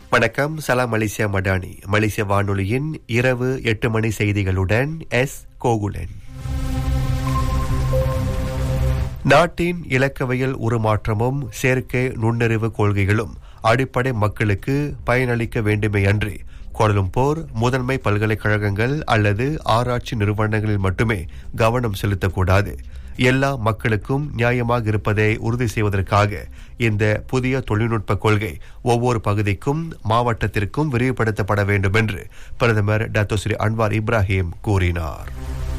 வணக்கம். சலாம் மலேசியா மடானி. மலேசிய வானொலியின் இரவு 8 மணி செய்திகளுடன் கோகுலன். நாட்டின் இலக்கவியல் உருமாற்றமும் செயற்கை நுண்ணறிவு கொள்கைகளும் அடிப்படை மக்களுக்கு பயனளிக்க வேண்டுமே அன்றி கோலலம்பூர் முதன்மை பல்கலைக்கழகங்கள் அல்லது ஆராய்ச்சி நிறுவனங்களில் மட்டுமே கவனம் செலுத்தக்கூடாது. எல்லா மக்களுக்கும் நியாயமாக இருப்பதை உறுதி செய்வதற்காக இந்த புதிய தொழில்நுட்ப கொள்கை ஒவ்வொரு பகுதிக்கும் மாவட்டத்திற்கும் விரிவுபடுத்தப்பட வேண்டும் என்று பிரதமர் டாக்டர் ஸ்ரீ அன்வார் இப்ராஹிம் கூறினார்.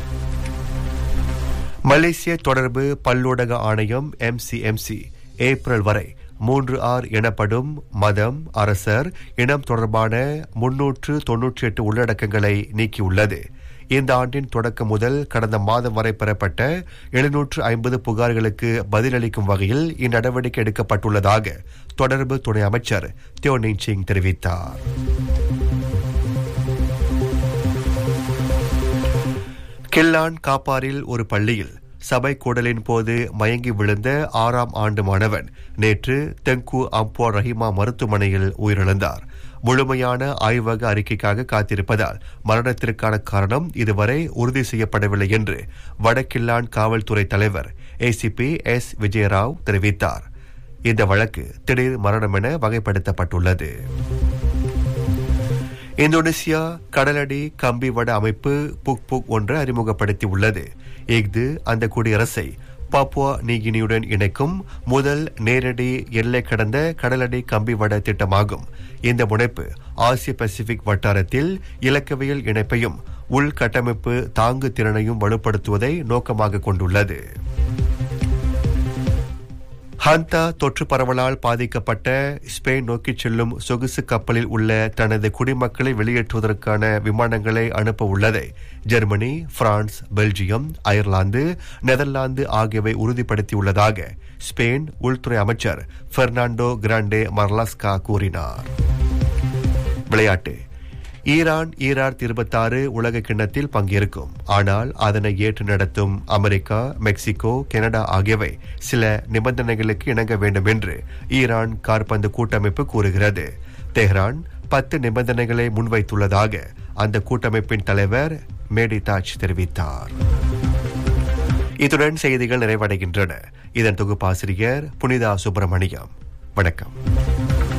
மலேசிய தொடர்பு பல்லூடக ஆணையம் MCMC ஏப்ரல் வரை 3R எனப்படும் மதம், அரசர், இனம் தொடர்பான 398 உள்ளடக்கங்களை நீக்கியுள்ளது. இந்த ஆண்டின் தொடக்கம் முதல் கடந்த மாதம் வரை பெறப்பட்ட 750 புகார்களுக்கு பதிலளிக்கும் வகையில் இந்நடவடிக்கை எடுக்கப்பட்டுள்ளதாக தொடர்பு துணை அமைச்சர் தியோ நின்சிங் தெரிவித்தார். கில்லான் காப்பாரில் ஒரு பள்ளியில் சபை கூடலின் போது மயங்கி விழுந்த 6ஆம் ஆண்டு மாணவன் நேற்று தெங்கு அம்போ ரஹிமா மருத்துவமனையில் உயிரிழந்தார். முழுமையான ஆய்வக அறிக்கைக்காக காத்திருப்பதால் மரணத்திற்கான காரணம் இதுவரை உறுதி செய்யப்படவில்லை என்று வடகில்லான் காவல்துறை தலைவர் ACP S விஜயராவ் தெரிவித்தார். இந்த வழக்கு திடீர் மரணம் என வகைப்படுத்தப்பட்டுள்ளது. இந்தோனேசியா கடலடி கம்பி வட அமைப்பு புக் ஒன்று அறிமுகப்படுத்தியுள்ளது. இஃது அந்த குடியரசை பாப்புவா நியூகினியுடன் இணைக்கும் முதல் நேரடி எல்லை கடந்த கடலடி கம்பி வட திட்டமாகும். இந்த முனைப்பு ஆசிய பசிபிக் வட்டாரத்தில் இலக்கவியல் இணைப்பையும் உள்கட்டமைப்பு தாங்கு திறனையும் வலுப்படுத்துவதை நோக்கமாக கொண்டுள்ளது. ஹந்தா தொற்று பரவலால் பாதிக்கப்பட்ட ஸ்பெயின் நோக்கிச் செல்லும் சொகுசு கப்பலில் உள்ள தனது குடிமக்களை வெளியேற்றுவதற்கான விமானங்களை அனுப்ப உள்ளதை Germany, France, Belgium, Ireland, Netherlands ஆகியவை உறுதிப்படுத்தியுள்ளதாக ஸ்பெயின் உள்துறை அமைச்சர் பெர்னாண்டோ கிராண்டே மர்லாஸ்கா கூறினார். விளையாட்டு. ஈரான் 2026 உலக கிண்ணத்தில் பங்கேற்கும். ஆனால் அதனை ஏற்று நடத்தும் அமெரிக்கா, மெக்சிகோ, கனடா ஆகியவை சில நிபந்தனைகளுக்கு இணங்க வேண்டும் என்று ஈரான் காற்பந்து கூட்டமைப்பு கூறுகிறது. தெஹ்ரான் 10 நிபந்தனைகளை முன்வைத்துள்ளதாக அந்த கூட்டமைப்பின் தலைவர் மேடி தாஜ் தெரிவித்தார். இத்துடன் செய்திகள் நிறைவடைகின்றன. இதன் தொகுப்பாசிரியர் புனிதா சுப்பிரமணியம். வணக்கம்.